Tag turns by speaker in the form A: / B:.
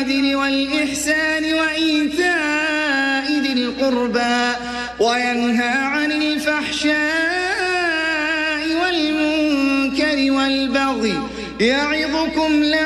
A: بالعدل والإحسان وإيتاء ذي القربى وينهى عن الفحشاء والمنكر والبغي يعظكم